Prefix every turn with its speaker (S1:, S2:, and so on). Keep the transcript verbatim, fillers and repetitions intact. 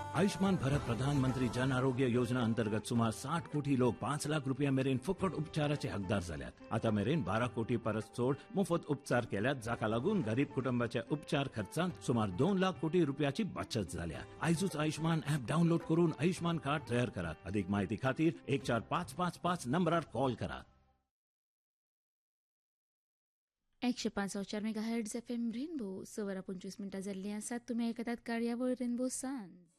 S1: आयुष्मान भारत प्रधानमंत्री जन आरोग्य योजना अंतर्गत सुमार साठ कोटी लोक पाच लाख रुपया मेरेन फुकट उपचाराचे हकदार झाल्यात. आता मेरेन बारा कोटी परस चोड मोफत उपचार केल्यात, जाका लागून गरीब कुटुंबाच्या उपचार खर्चात सुमार दोन लाख कोटी रुपयाची बचत झाल्या. आयजूच आयुष्मान ऍप डाउनलोड करून आयुष्मान कार्ड तयार करात. अधिक माहिती खातीर एक चार पाच पाच पाच नंबरार कॉल करात.
S2: एकशे पाच चार mega hertz F M rainbow Savara पंचवीस मिनटां जाल्ली आसात. तुमी आयकतात कार्यावळ रेनबो सांज.